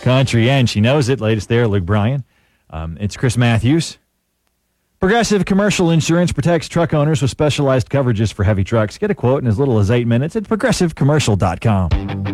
country, and she knows it. Latest there, Luke Bryan. It's Chris Matthews. Progressive Commercial Insurance protects truck owners with specialized coverages for heavy trucks. Get a quote in as little as 8 minutes at progressivecommercial.com.